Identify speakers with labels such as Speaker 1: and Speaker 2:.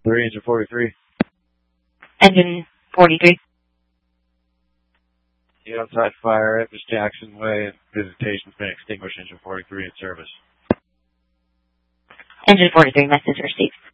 Speaker 1: 3, engine 43.
Speaker 2: Engine 43.
Speaker 1: The outside fire at Miss Jackson Way and visitation's been extinguished. Engine 43 in service.
Speaker 2: Engine 43, message received.